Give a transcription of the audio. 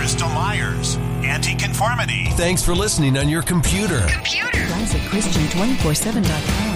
Bristol Myers, Anti-Conformity. Thanks for listening on your computer. ClassicChristian247.com.